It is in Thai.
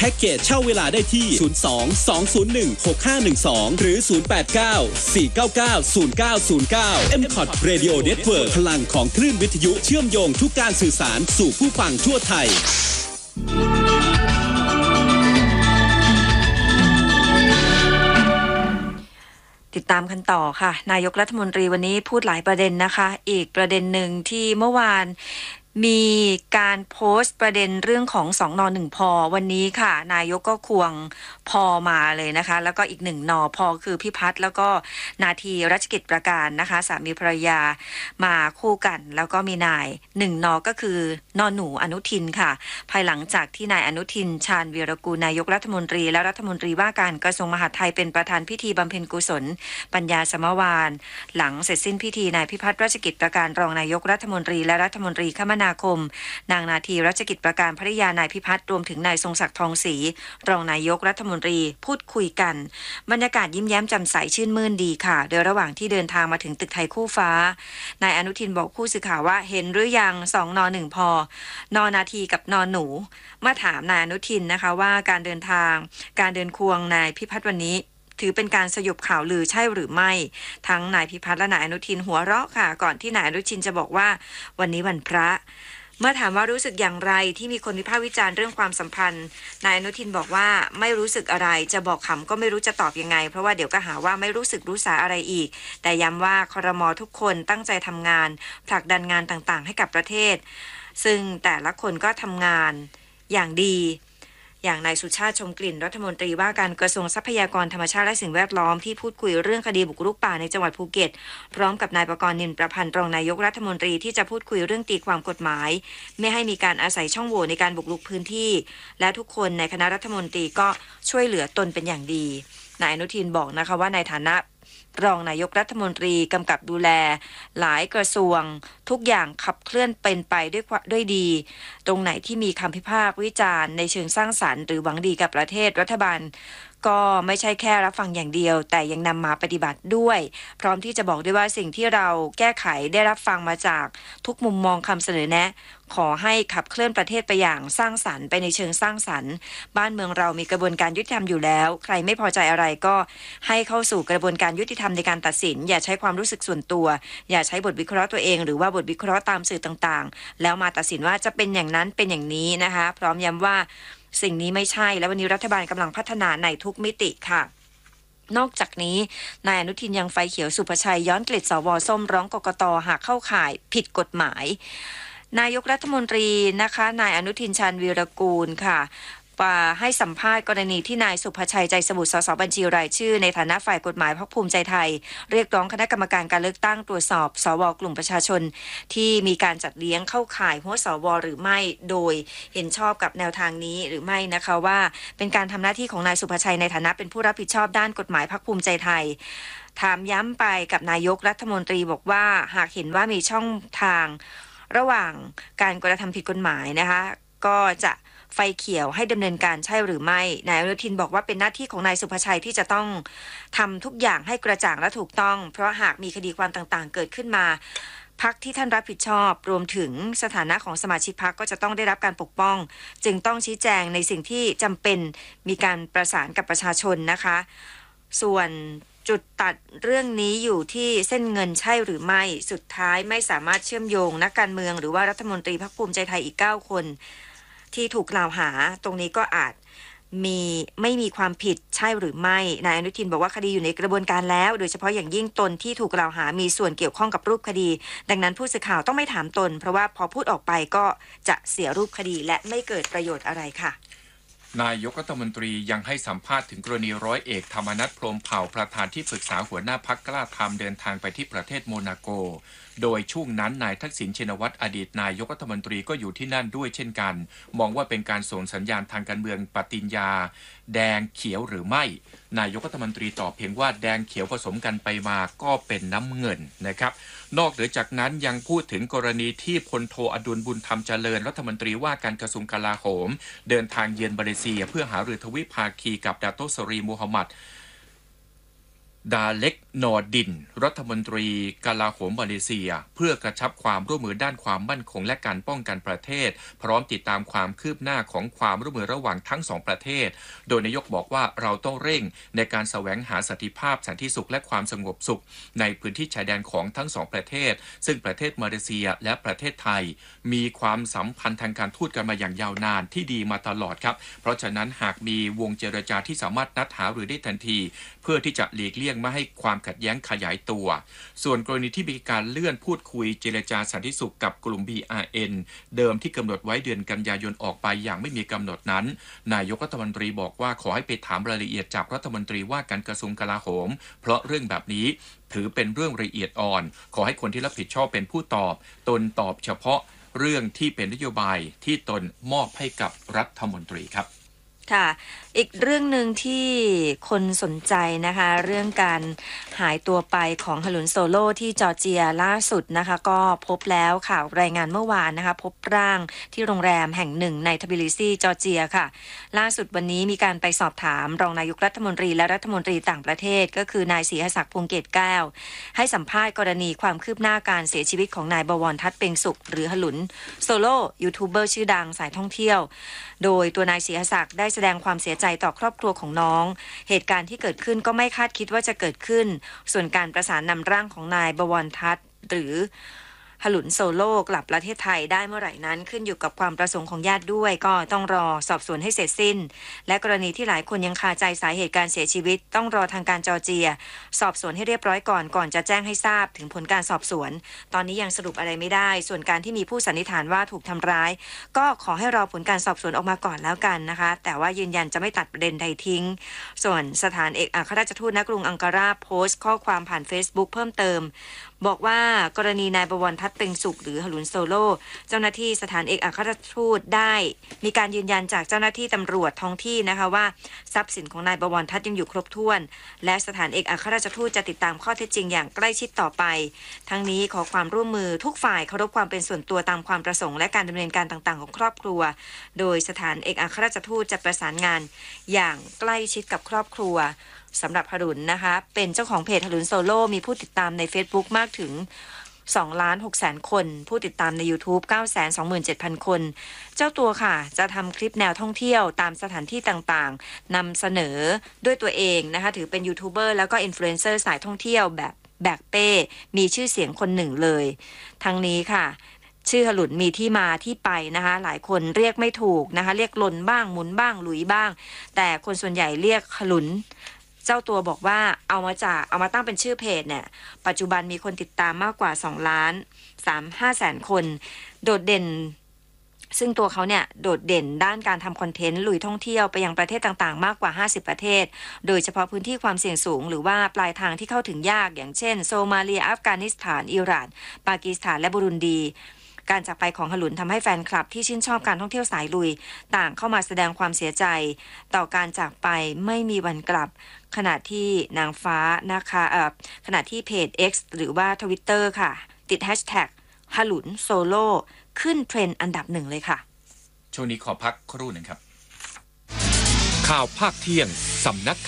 พ็กเกจเช่าเวลาได้ที่ 02-201-6512 หรือ 089-499-0909 MCOT Radio Network พลังของคลื่นวิทยุเชื่อมโยงทุกการสื่อสารสู่ผู้ฟังทั่วไทยติดตามกันต่อค่ะนายกรัฐมนตรีวันนี้พูดหลายประเด็นนะคะอีกประเด็นหนึ่งที่เมื่อวานมีการโพสต์ประเด็นเรื่องของ2 น 1 พวันนี้ค่ะนายกก็ควงพมาเลยนะคะแล้วก็อีก1 นพคือพี่พัฒน์แล้วก็นาทีรัชกิจประการนะคะสามีภรรยามาคู่กันแล้วก็มีนาย1 นก็คือนหนูอนุทินค่ะภายหลังจากที่นายอนุทินชาญวีรกูลนายกรัฐมนตรีและรัฐมนตรีว่าการกระทรวงมหาดไทยเป็นประธานพิธีบำเพ็ญกุศลปัญญาสมวานหลังเสร็จสิ้นพิธีนายพิพัฒน์รัชกิจประการรองนายกรัฐมนตรีและรัฐมนตรีคมนาคมนางนาทีรัชกิจประการภริยานายพิพัฒน์รวมถึงนายทรงศักดิ์ทองศรีรองนายกรัฐมนตรีพูดคุยกันบรรยากาศยิ้มแย้มแจ่มใสชื่นมื่นดีค่ะโดยระหว่างที่เดินทางมาถึงตึกไทยคู่ฟ้านายอนุทินบอกผู้สื่อข่าวว่าเห็นหรือยัง2 น 1 พนนาทีกับนหนูมาถามนายอนุทินนะคะว่าการเดินทางการเดินควงนายพิพัฒน์วันนี้ถือเป็นการสยบข่าวลือใช่หรือไม่ทั้งนายพิพัฒน์และนายอนุทินหัวเราะค่ะก่อนที่นายอนุทินจะบอกว่าวันนี้วันพระเมื่อถามว่ารู้สึกอย่างไรที่มีคนวิพากษ์วิจารณ์เรื่องความสัมพันธ์นายอนุทินบอกว่าไม่รู้สึกอะไรจะบอกขำก็ไม่รู้จะตอบยังไงเพราะว่าเดี๋ยวก็หาว่าไม่รู้สึกรู้สาอะไรอีกแต่ย้ำว่าครม.ทุกคนตั้งใจทำงานผลักดันงานต่างๆให้กับประเทศซึ่งแต่ละคนก็ทำงานอย่างดีอย่างนายสุชาติชมกลิ่นรัฐมนตรีว่าการกระทรวงทรัพยากรธรรมชาติและสิ่งแวดล้อมที่พูดคุยเรื่องคดีบุกรุกป่าในจังหวัดภูเก็ตพร้อมกับนายประกรณ์นินประพันธ์รองนายกรัฐมนตรีที่จะพูดคุยเรื่องตีความกฎหมายไม่ให้มีการอาศัยช่องโหว่ในการบุกรุกพื้นที่และทุกคนในคณะรัฐมนตรีก็ช่วยเหลือตนเป็นอย่างดีนายอนุทินบอกนะคะว่าในฐานะรองนายกรัฐมนตรีกำกับดูแลหลายกระทรวงทุกอย่างขับเคลื่อนเป็นไปด้วยดีตรงไหนที่มีคำพิพากษ์วิจารณ์ในเชิงสร้างสรรค์หรือหวังดีกับประเทศรัฐบาลก็ไม่ใช่แค่รับฟังอย่างเดียวแต่ยังนำมาปฏิบัติด้วยพร้อมที่จะบอกด้วยว่าสิ่งที่เราแก้ไขได้รับฟังมาจากทุกมุมมองคำเสนอแนะขอให้ขับเคลื่อนประเทศไปอย่างสร้างสรรค์ไปในเชิงสร้างสรรค์บ้านเมืองเรามีกระบวนการยุติธรรมอยู่แล้วใครไม่พอใจอะไรก็ให้เข้าสู่กระบวนการยุติธรรมในการตัดสินอย่าใช้ความรู้สึกส่วนตัวอย่าใช้บทวิเคราะห์ตัวเองหรือว่าบทวิเคราะห์ตามสื่อต่างๆแล้วมาตัดสินว่าจะเป็นอย่างนั้นเป็นอย่างนี้นะคะพร้อมย้ำว่าสิ่งนี้ไม่ใช่และวันนี้รัฐบาลกำลังพัฒนาในทุกมิติค่ะนอกจากนี้นายอนุทินยังไฟเขียวสุภชัยย้อนกลิดสว.ส้มร้องกกต.หากเข้าข่ายผิดกฎหมายนายกรัฐมนตรีนะคะนายอนุทินชาญวีรกูลค่ะให้สัมภาษณ์กรณีที่นายสุภชัยใจสมุทรสสบัญชีรายชื่อในฐานะฝ่ายกฎหมายพรรคภูมิใจไทยเรียกร้องคณะกรรมการการเลือกตั้งตรวจสอบสวกลุ่มประชาชนที่มีการจัดเลี้ยงเข้าข่ายหัวสวหรือไม่โดยเห็นชอบกับแนวทางนี้หรือไม่นะคะว่าเป็นการทำหน้าที่ของนายสุภชัยในฐานะเป็นผู้รับผิดชอบด้านกฎหมายพรรคภูมิใจไทยถามย้ำไปกับนายกรัฐมนตรีบอกว่าหากเห็นว่ามีช่องทางระหว่างการกระทำผิดกฎหมายนะคะก็จะไฟเขียวให้ดำเนินการใช่หรือไม่นายอนุทินบอกว่าเป็นหน้าที่ของนายสุภชัยที่จะต้องทำทุกอย่างให้กระจ่างและถูกต้องเพราะหากมีคดีความต่างๆเกิดขึ้นมาพรรคที่ท่านรับผิดชอบรวมถึงสถานะของสมาชิกพรรคก็จะต้องได้รับการปกป้องจึงต้องชี้แจงในสิ่งที่จำเป็นมีการประสานกับประชาชนนะคะส่วนจุดตัดเรื่องนี้อยู่ที่เส้นเงินใช่หรือไม่สุดท้ายไม่สามารถเชื่อมโยงนักการเมืองหรือว่ารัฐมนตรีพรรคภูมิใจไทยอีก9คนที่ถูกกล่าวหาตรงนี้ก็อาจไม่มีความผิดใช่หรือไม่นายอนุทินบอกว่าคดีอยู่ในกระบวนการแล้วโดยเฉพาะอย่างยิ่งตนที่ถูกกล่าวหามีส่วนเกี่ยวข้องกับรูปคดีดังนั้นผู้สื่อข่าวต้องไม่ถามตนเพราะว่าพอพูดออกไปก็จะเสียรูปคดีและไม่เกิดประโยชน์อะไรค่ะนายกรัฐมนตรียังให้สัมภาษณ์ถึงกรณีร้อยเอกธรรมนัส พรหมเผ่าประธานที่ปรึกษาหัวหน้าพรรคกล้าทำเดินทางไปที่ประเทศโมนาโกโดยช่วงนั้นนายทักษิณชินวัตรอดีตนายกรัฐมนตรีก็อยู่ที่นั่นด้วยเช่นกันมองว่าเป็นการส่งสัญญาณทางการเมืองปฏิญญาแดงเขียวหรือไม่นายกรัฐมนตรีตอบเพียงว่าแดงเขียวผสมกันไปมาก็เป็นน้ำเงินนะครับนอกเหนือจากนั้นยังพูดถึงกรณีที่พลโทอดุลบุญธรรมเจริญรัฐมนตรีว่าการกระทรวงกลาโหมเดินทางเยือนมาเลเซียเพื่อหารือทวิภาคีกับดาโตสรีมูฮัมหมัดดาเล็กนอร์ดินรัฐมนตรีกลาโหมมาเลเซียเพื่อกระชับความร่วมมือด้านความมั่นคงและการป้องกันประเทศพร้อมติดตามความคืบหน้าของความร่วมมือระหว่างทั้งสองประเทศโดยนายกบอกว่าเราต้องเร่งในการแสวงหาสันติภาพสันติสุขและความสงบสุขในพื้นที่ชายแดนของทั้งสองประเทศซึ่งประเทศมาเลเซียและประเทศไทยมีความสัมพันธ์ทางการทูตกันมาอย่างยาวนานที่ดีมาตลอดครับเพราะฉะนั้นหากมีวงเจรจาที่สามารถนัดหารือได้ทันทีเพื่อที่จะหลีกเลี่ยงไม่ให้ความขัดแย้งขยายตัวส่วนกรณีที่มีการเลื่อนพูดคุยเจรจาสันติสุขกับกลุ่ม BRN เดิมที่กำหนดไว้เดือนกันยายนออกไปอย่างไม่มีกำหนดนั้นนายกรัฐมนตรีบอกว่าขอให้ไปถามรายละเอียดจากรัฐมนตรีว่าการกระทรวงกลาโหมเพราะเรื่องแบบนี้ถือเป็นเรื่องละเอียดอ่อนขอให้คนที่รับผิดชอบเป็นผู้ตอบตนตอบเฉพาะเรื่องที่เป็นนโยบายที่ตนมอบให้กับรัฐมนตรีครับค่ะอีกเรื่องหนึ่งที่คนสนใจนะคะเรื่องการหายตัวไปของฮารุนโซโลที่จอร์เจียล่าสุดนะคะก็พบแล้วค่ะรายงานเมื่อวานนะคะพบร่างที่โรงแรมแห่งหนึ่งในทบิลิซีจอร์เจียค่ะล่าสุดวันนี้มีการไปสอบถามรองนายกรัฐมนตรีและรัฐมนตรีต่างประเทศก็คือนายศรีหศักดิ์พวงเกตแก้วให้สัมภาษณ์กรณีความคืบหน้าการเสียชีวิตของนายบวรทัศน์เพ็งสุขหรือฮารุนโซโลยูทูบเบอร์ชื่อดังสายท่องเที่ยวโดยตัวนายศรีหศักดิ์ได้แสดงความเสียใจต่อครอบครัวของน้องเหตุการณ์ที่เกิดขึ้นก็ไม่คาดคิดว่าจะเกิดขึ้นส่วนการประสานนำร่างของนายบวรทัศน์หรือฮารุนโซโลกลับประเทศไทยได้เมื่อไหร่นั้นขึ้นอยู่กับความประสงค์ของญาติด้วยก็ต้องรอสอบสวนให้เสร็จสิ้นและกรณีที่หลายคนยังคาใจสาเหตุการเสียชีวิตต้องรอทางการจอร์เจียสอบสวนให้เรียบร้อยก่อนจะแจ้งให้ทราบถึงผลการสอบสวนตอนนี้ยังสรุปอะไรไม่ได้ส่วนการที่มีผู้สันนิษฐานว่าถูกทำร้ายก็ขอให้รอผลการสอบสวนออกมาก่อนแล้วกันนะคะแต่ว่ายืนยันจะไม่ตัดประเด็นใดทิ้งส่วนสถานเอกอัครราชทูตณกรุงอังการาโพสต์ข้อความผ่าน Facebook เพิ่มเติมบอกว่ากรณีนายบวรทัศน์เพ็งสุขหรือฮารุนโซโลเจ้าหน้าที่สถานเอกอัครราชทูตได้มีการยืนยันจากเจ้าหน้าที่ตำรวจท้องที่นะคะว่าทรัพย์สินของนายบวรทัศน์ยังอยู่ครบถ้วนและสถานเอกอัครราชทูตจะติดตามข้อเท็จจริงอย่างใกล้ชิดต่อไปทั้งนี้ขอความร่วมมือทุกฝ่ายเคารพความเป็นส่วนตัวตามความประสงค์และการดำเนินการต่างๆของครอบครัวโดยสถานเอกอัครราชทูตจะประสานงานอย่างใกล้ชิดกับครอบครัวสำหรับฮารุนนะคะเป็นเจ้าของเพจฮารุนโซโลมีผู้ติดตามใน Facebook มากถึง 2,600,000 คนผู้ติดตามใน YouTube 927,000 คนเจ้าตัวค่ะจะทำคลิปแนวท่องเที่ยวตามสถานที่ต่างๆนำเสนอด้วยตัวเองนะคะถือเป็นยูทูบเบอร์แล้วก็อินฟลูเอนเซอร์สายท่องเที่ยวแบบแบกเป้มีชื่อเสียงคนหนึ่งเลยทั้งนี้ค่ะชื่อฮารุนมีที่มาที่ไปนะคะหลายคนเรียกไม่ถูกนะคะเรียกลนบ้างหมุนบ้างหลุยบ้างแต่คนส่วนใหญ่เรียกฮารุนเจ้าตัวบอกว่าเอามาตั้งเป็นชื่อเพจเนี่ยปัจจุบันมีคนติดตามมากกว่า2,350,000 คนโดดเด่นซึ่งตัวเขาเนี่ยโดดเด่นด้านการทำคอนเทนต์ลุยท่องเที่ยวไปยังประเทศต่างๆมากกว่า50ประเทศโดยเฉพาะพื้นที่ความเสี่ยงสูงหรือว่าปลายทางที่เข้าถึงยากอย่างเช่นโซมาเลียอัฟกานิสถานอิหร่านปากีสถานและบุรุนดีการจากไปของฮารุนทำให้แฟนคลับที่ชื่นชอบการท่องเที่ยวสายลุยต่างเข้ามาแสดงความเสียใจต่อการจากไปไม่มีวันกลับขณะที่นางฟ้านะคะขณะที่เพจ X หรือว่า Twitter ค่ะติดแฮชแท็กฮารุนโซโลขึ้นเทรนด์อันดับ1เลยค่ะช่วงนี้ขอพักครู่หนึ่งครับข่าวภาคเที่ยงสำนัก